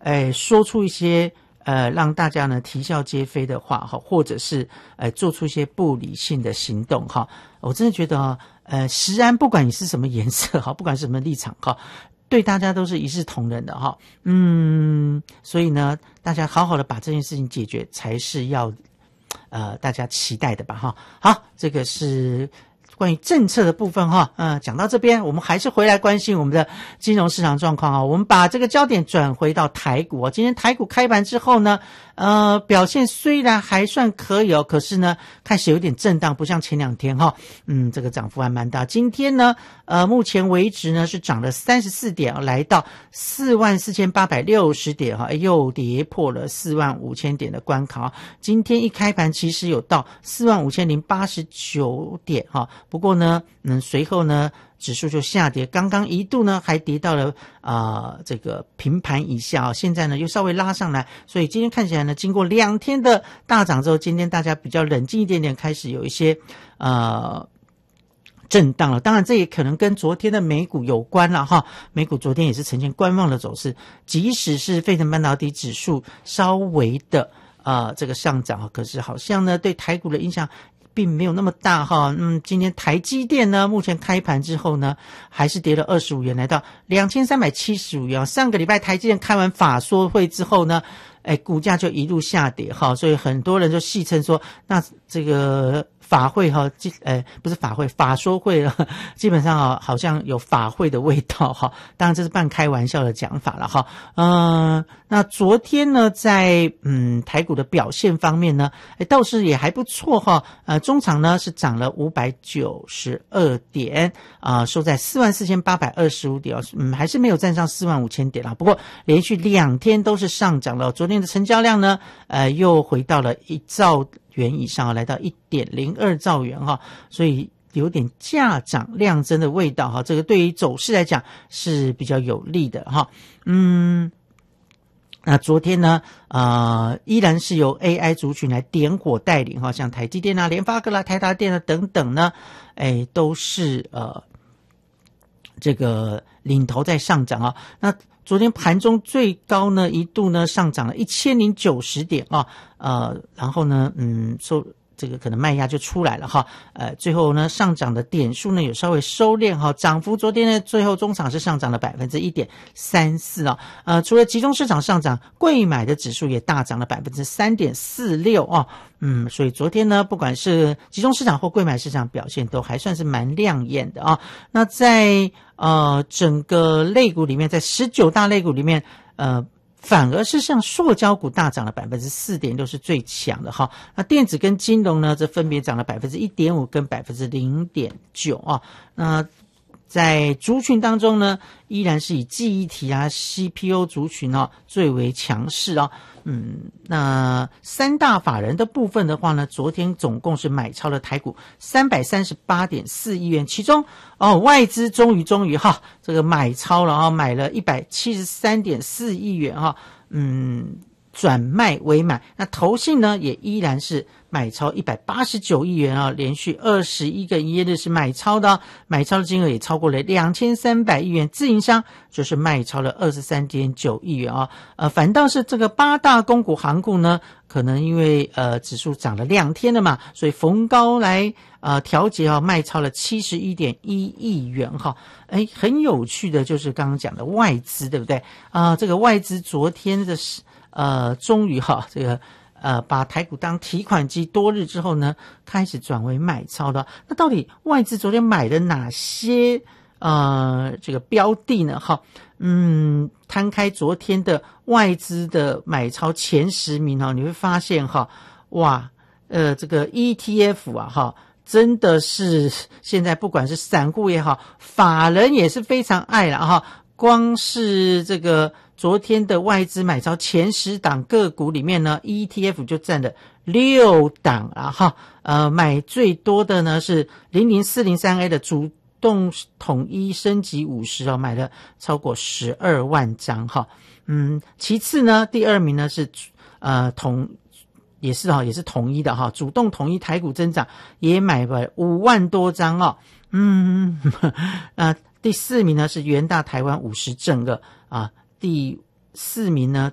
说出一些让大家呢啼笑皆非的话哈，或者是做出一些不理性的行动哈。我真的觉得食安不管你是什么颜色哈，不管是什么立场哈，对大家都是一视同仁的哈。所以呢，大家好好的把这件事情解决才是要大家期待的吧哈。好，这个是关于政策的部分哈，讲到这边，我们还是回来关心我们的金融市场状况啊。我们把这个焦点转回到台股啊。今天台股开盘之后呢，表现虽然还算可以哦，可是呢，开始有点震荡，不像前两天哈，这个涨幅还蛮大。今天呢，目前为止呢是涨了34点，来到44860点哈，又跌破了45000点的关卡。今天一开盘其实有到45089点哈。不过呢，随后呢，指数就下跌，刚刚一度呢还跌到了这个平盘以下现在呢又稍微拉上来，所以今天看起来呢，经过2天的大涨之后，今天大家比较冷静一点点，开始有一些震荡了。当然这也可能跟昨天的美股有关了哈，美股昨天也是呈现观望的走势，即使是费城半导体指数稍微的这个上涨，可是好像呢对台股的影响并没有那么大哈。今天台积电呢，目前开盘之后呢，还是跌了25元，来到2375元。上个礼拜台积电开完法说会之后呢，股价就一路下跌哈，所以很多人就戏称说，那这个法会哈，不是法会，法说会了，基本上好像有法会的味道哈。当然这是半开玩笑的讲法了哈。那昨天呢，在台股的表现方面呢，倒是也还不错哈。中场呢是涨了592点收在44825点还是没有站上45000点啦。不过连续2天都是上涨了。昨天的成交量呢，又回到了1兆元以上，来到 1.02 兆元哈，所以有点价涨量增的味道哈，这个对于走势来讲是比较有利的哈。那昨天呢，依然是由 AI 族群来点火带领哈，像台积电啊、联发科啦、台达电啊等等呢，都是这个领头在上涨啊。那昨天盘中最高呢，一度呢上涨了1090点啊，然后呢，这个可能卖压就出来了哈，最后呢上涨的点数呢有稍微收敛哈，涨幅昨天呢最后中场是上涨了 1.34% 除了集中市场上涨，柜买的指数也大涨了 3.46% 所以昨天呢不管是集中市场或柜买市场表现都还算是蛮亮眼的啊。那在整个类股里面，在19大类股里面反而是像塑胶股大涨了 4.6% 是最强的哈。那电子跟金融呢，则分别涨了 1.5% 跟 0.9% 啊。那在族群当中呢，依然是以记忆体啊 CPU 族群最为强势啊。那三大法人的部分的话呢，昨天总共是买超了台股 338.4 亿元，其中外资终于哈，这个买超了买了 173.4 亿元哈，转卖为买。那投信呢也依然是买超189亿元连续21个营业日是买超的买超的金额也超过了2300亿元。自营商就是卖超了 23.9 亿元反倒是这个8大公股行股呢，可能因为指数涨了2天了嘛，所以逢高来调节卖超了 71.1 亿元哈。很有趣的就是刚刚讲的外资，对不对这个外资昨天的终于这个把台股当提款机多日之后呢，开始转为买超的。那到底外资昨天买了哪些这个标的呢摊开昨天的外资的买超前10名你会发现哇这个 ETF 真的是现在不管是散户也好，法人也是非常爱了光是这个昨天的外资买超前10档个股里面呢 ETF 就占了6档买最多的呢是 00403A 的主动统一升级50买了超过12万张其次呢第二名呢是也是统一的主动统一台股增长也买了5万多张第4名呢是元大台湾50正2第4名呢